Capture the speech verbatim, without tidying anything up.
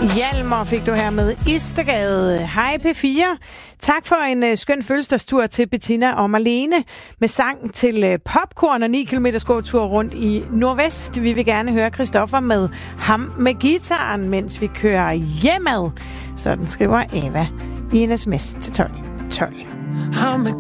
Hjalmar fik du her med Istergade. Hej P fire. Tak for en uh, skøn fødselsdagstur til Bettina og Marlene med sang til uh, popcorn og ni kilometer gåtur rundt i Nordvest. Vi vil gerne høre Christoffer med ham med gitaren, mens vi kører hjemad. Sådan skriver Eva i en sms til tolv tolv.